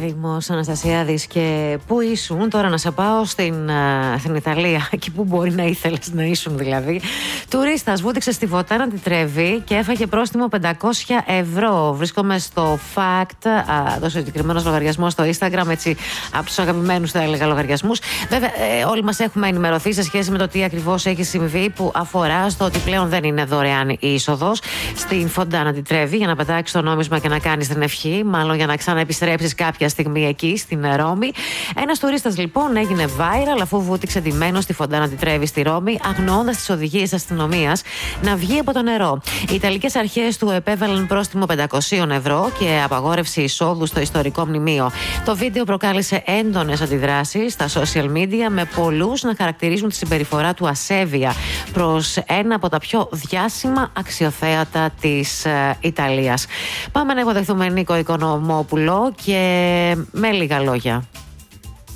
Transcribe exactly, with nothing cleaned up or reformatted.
Δήμος Αναστασιάδης, και πού ήσουν? Τώρα να σε πάω στην, στην Ιταλία, εκεί που μπορεί να ήθελες να ήσουν δηλαδή. Τουρίστας βούτυξε στη Φοντάνα τη Τρέβη και έφαγε πρόστιμο πεντακόσια ευρώ. Βρίσκομαι στο Fact, το συγκεκριμένο λογαριασμό στο Instagram, έτσι από τους αγαπημένους θα έλεγα λογαριασμούς. Βέβαια, ε, όλοι μας έχουμε ενημερωθεί σε σχέση με το τι ακριβώς έχει συμβεί, που αφορά στο ότι πλέον δεν είναι δωρεάν η είσοδος στην Φοντάνα τη Τρέβη για να πετάξεις το νόμισμα και να κάνεις την ευχή, μάλλον για να ξαναεπιστρέψεις κάποια στιγμή εκεί στην Ρώμη. Ένας τουρίστας λοιπόν έγινε viral αφού βούτυξε ντυμένο στη Φοντάνα τη Τρέβη στη Ρώμη, αγνοώντας τις οδηγίες αστυνομίας να βγει από το νερό. Οι Ιταλικές αρχές του επέβαλαν πρόστιμο πεντακόσια ευρώ και απαγόρευση εισόδου στο ιστορικό μνημείο. Το βίντεο προκάλεσε έντονες αντιδράσεις στα social media, με πολλούς να χαρακτηρίζουν τη συμπεριφορά του ασέβεια προς ένα από τα πιο διάσημα αξιοθέατα της ε, Ιταλίας. Πάμε να υποδεχθούμε Νίκο Οικονομόπουλο και με λίγα λόγια.